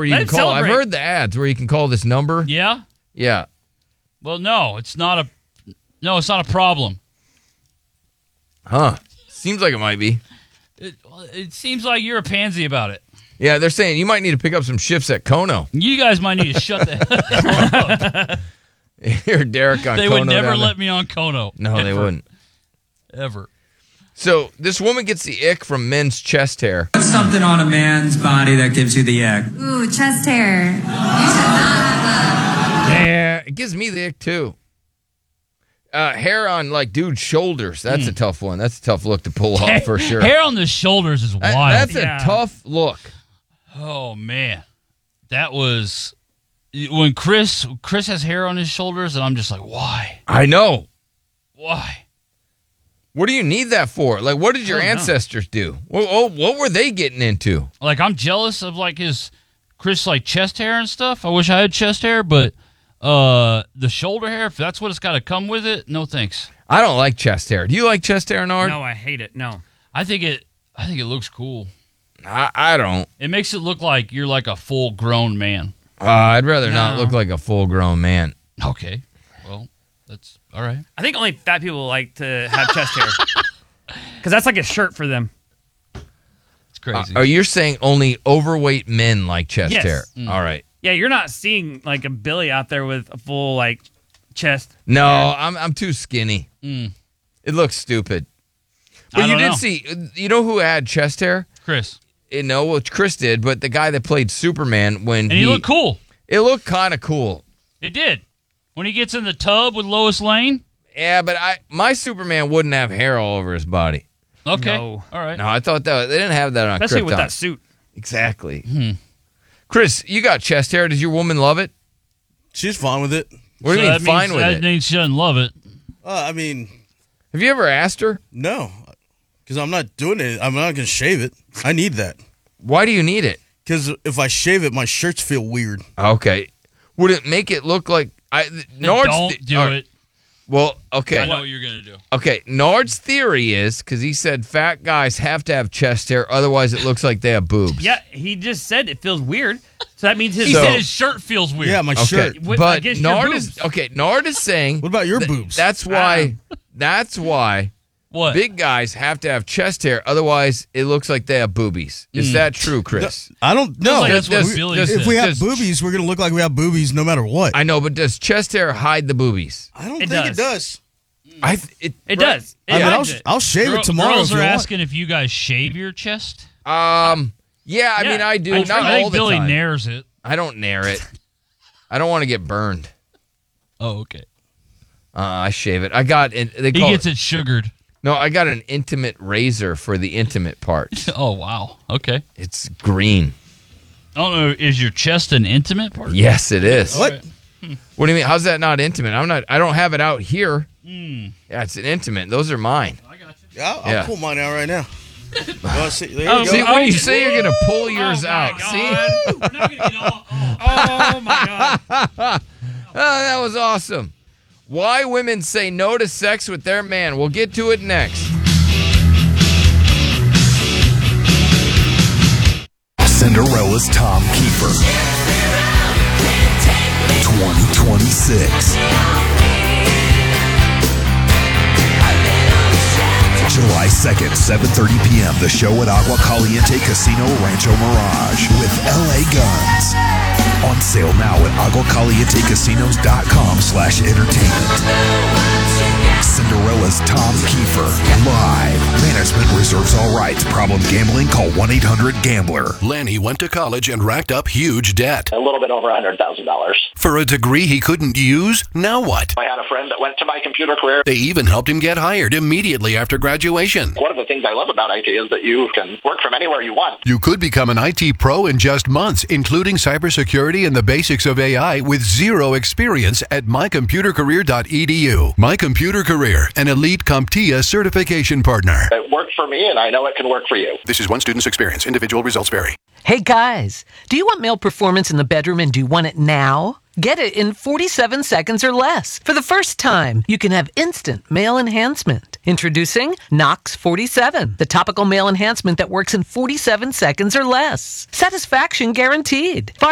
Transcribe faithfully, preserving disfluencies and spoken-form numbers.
where you Let can it call. I've celebrate. heard the ads where you can call this number. Yeah? Yeah. Well, no, it's not a no, it's not a problem. Huh. Seems like it might be. It, it seems like you're a pansy about it. Yeah, they're saying you might need to pick up some shifts at Kono. You guys might need to shut the hell up. You're Derek on They Kono. would never down let there. me on Kono. No, ever, they wouldn't. Ever. So this woman gets the ick from men's chest hair. What's something on a man's body that gives you the ick? Ooh, chest hair. Yeah, it gives me the ick too. Uh, hair on like dude's shoulders. That's Mm. a tough one. That's a tough look to pull off for sure. Hair on the shoulders is That- wild. that's Yeah. a tough look. Oh man, that was when Chris Chris has hair on his shoulders, and I'm just like, why, I know. why? What do you need that for? Like, what did your I don't know. ancestors do? What, what, what were they getting into? Like, I'm jealous of like his Chris like chest hair and stuff. I wish I had chest hair, but uh, the shoulder hair, if that's what it's got to come with it, no thanks. I don't like chest hair. Do you like chest hair, Nard? No, I hate it. No. I think it. I think it looks cool. I, I don't. It makes it look like you're like a full grown man. Uh, I'd rather not No. look like a full-grown man. Okay, well, that's all right. I think only fat people like to have chest hair. Because that's like a shirt for them. It's crazy. Uh, are you saying only overweight men like chest Yes. hair? Mm. All right. Yeah, you're not seeing like a Billy out there with a full like chest. No, I'm I'm too skinny. Mm. It looks stupid. But I you don't did know. see, you know who had chest hair? Chris, You know, well, Chris did, but the guy that played Superman when and he, looked cool. It looked kind of cool. It did. When he gets in the tub with Lois Lane. Yeah, but I my Superman wouldn't have hair all over his body. Okay. No. All right. No, I thought that they didn't have that on Especially Krypton. with that suit. Exactly. Hmm. Chris, you got chest hair. Does your woman love it? She's fine with it. What do you So mean that fine means, with that it? means she doesn't love it. Uh, I mean, Have you ever asked her? no, because I'm not doing it. I'm not gonna shave it. I need that Why do you need it? because if I shave it, my shirts feel weird. Okay. Would it make it look like I? Then Nard's don't the- do all right. it. Well, I okay. know what you're gonna do. Okay, Nard's theory is because he said fat guys have to have chest hair, otherwise it looks like they have boobs. Yeah, he just said it feels weird. So that means his He So- said his shirt feels weird. Yeah, my Okay, shirt. With- but against your Nard boobs. is okay. Nard is saying What about your th- boobs? That's why. That's why What? big guys have to have chest hair, otherwise it looks like they have boobies. Is Mm. that true, Chris? I don't know. like that's what does- Billy does- said. If we have does- boobies, we're gonna look like we have boobies no matter what. I know, but does chest hair hide the boobies? I don't It think does. it does. I th- it, It right. does. It I mean, I'll, hides it. I'll shave Girl- it tomorrow. Girls if are you want. asking if you guys shave your chest. Um. Yeah, I Yeah, mean, I do. I Not try- all I think the Billy time. nares it. I don't nair it. I don't want to get burned. Oh, okay. Uh, I shave it. I got it. They He call gets it, it sugared. No, I got an intimate razor for the intimate parts. Oh, wow. Okay. It's green. I don't know. Is your chest an intimate part? Yes, it is. What? What do you mean? How's that not intimate? I'm not. I don't have it out here. Mm. Yeah, it's an intimate. Those are mine. I got you. Yeah, I'll, I'll Yeah. pull mine out right now. Oh, see, there you Oh, go. See, Oh, when you you- say you're gonna pull yours oh out, my see? God. We're not gonna get all, oh, oh my God. Oh, that was awesome. Why women say no to sex with their man. We'll get to it next. Cinderella's Tom Kiefer. twenty twenty-six. July second, seven thirty p.m. The show at Agua Caliente Casino Rancho Mirage with L A Guns. On sale now at aguacalientecasinos.com slash entertainment. Cinderella's Tom Kiefer. Live. Management reserves all rights. Problem gambling? Call one eight hundred gambler. Lanny went to college and racked up huge debt. A little bit over one hundred thousand dollars. For a degree he couldn't use? Now what? I had a friend that went to my computer career. They even helped him get hired immediately after graduation. One of the things I love about I T is that you can work from anywhere you want. You could become an I T pro in just months, including cybersecurity and the basics of A I with zero experience at my computer career dot e d u. My Computer Career, an elite CompTIA certification partner. It worked for me, and I know it can work for you. This is one student's experience. Individual results vary. Hey guys, do you want male performance in the bedroom and do you want it now? Get it in forty-seven seconds or less. For the first time, you can have instant male enhancement. Introducing Nox forty-seven, the topical male enhancement that works in forty-seven seconds or less. Satisfaction guaranteed.